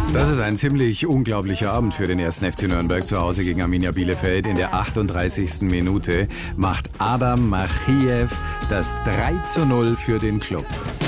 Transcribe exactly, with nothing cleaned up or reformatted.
Das ist ein ziemlich unglaublicher Abend für den ersten F C Nürnberg zu Hause gegen Arminia Bielefeld. In der achtunddreißigsten Minute macht Adam Machiev das drei zu null für den Klub.